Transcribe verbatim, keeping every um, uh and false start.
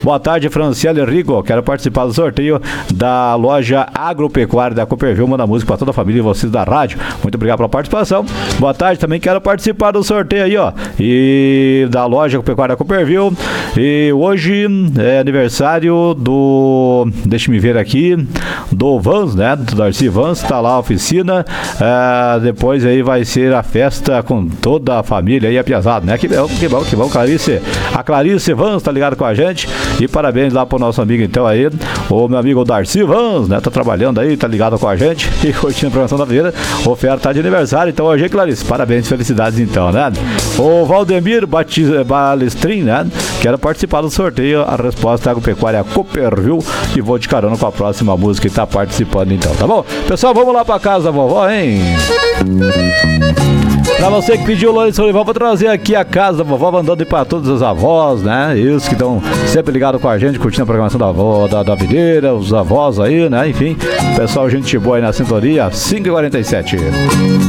Boa tarde, Franciele Rigo. Quero participar do sorteio da loja agropecuária da Copperville. Manda música para toda a família e vocês da rádio. Muito obrigado pela participação. Boa tarde, também quero participar do sorteio aí, ó. E da loja agropecuária da Copperville. E hoje é aniversário do. Deixa me ver aqui. Do Vans, né? Do Darcy Vans. Tá lá a oficina. É, depois aí vai ser a festa com toda a família aí, a piazada, né? Que bom, que bom, que bom, Clarice. A Clarice Vans tá ligado com a gente. E parabéns lá pro nosso amigo então aí, o meu amigo Darcy Vans, né? Tá trabalhando aí, tá ligado com a gente e curtindo a programação da vida. Oferta tá de aniversário, então hoje, Clarice, parabéns, felicidades então, né? O Valdemir Batiz- Balestrin, né? Quero participar do sorteio, a resposta é agropecuária Copperville e vou de carona com a próxima música que tá participando então, tá bom? Pessoal, vamos lá pra casa da vovó, hein? Pra você que pediu o Lourenço Olival, vou trazer aqui a casa da vovó, mandando para todas as avós, né? Isso que estão sempre ligados com a gente, curtindo a programação da avó, da, da videira, os avós aí, né? Enfim, pessoal, gente boa aí na sintonia, cinco e quarenta e sete.